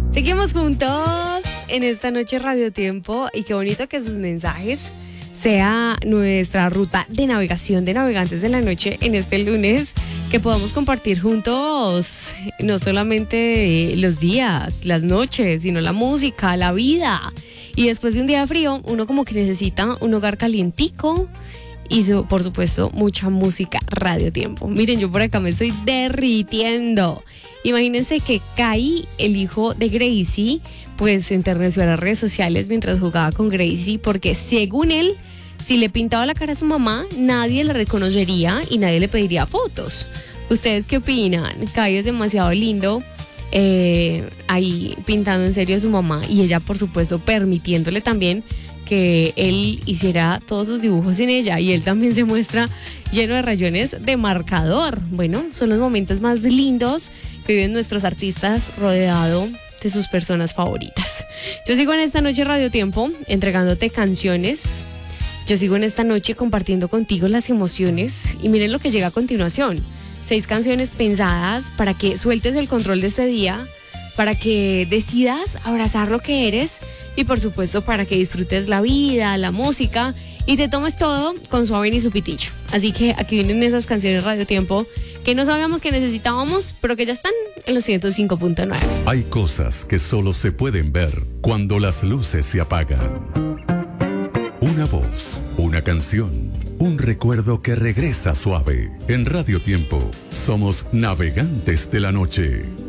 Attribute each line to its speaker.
Speaker 1: Seguimos juntos en esta noche Radio Tiempo y qué bonito que sus mensajes sea nuestra ruta de navegación de navegantes de la noche en este lunes, que podamos compartir juntos no solamente los días, las noches, sino la música, la vida. Y después de un día de frío, uno como que necesita un hogar calientico y por supuesto mucha música Radio Tiempo. Miren, yo por acá me estoy derritiendo. Imagínense que Kai, el hijo de Gracie, pues se enterneció a las redes sociales mientras jugaba con Gracie, porque según él, si le pintaba la cara a su mamá, nadie le reconocería y nadie le pediría fotos. ¿Ustedes qué opinan? Kai es demasiado lindo, ahí pintando en serio a su mamá, y ella por supuesto permitiéndole también que él hiciera todos sus dibujos en ella, y él también se muestra lleno de rayones de marcador. Bueno, son los momentos más lindos que viven nuestros artistas rodeado de sus personas favoritas. Yo sigo en esta noche Radio Tiempo entregándote canciones. Yo sigo en esta noche compartiendo contigo las emociones, y miren lo que llega a continuación. 6 canciones pensadas para que sueltes el control de este día, para que decidas abrazar lo que eres y por supuesto para que disfrutes la vida, la música y te tomes todo con suave y su pitillo. Así que aquí vienen esas canciones Radio Tiempo que no sabíamos que necesitábamos, pero que ya están en los 105.9.
Speaker 2: Hay cosas que solo se pueden ver cuando las luces se apagan. Una voz, una canción, un recuerdo que regresa suave. En Radio Tiempo somos navegantes de la noche.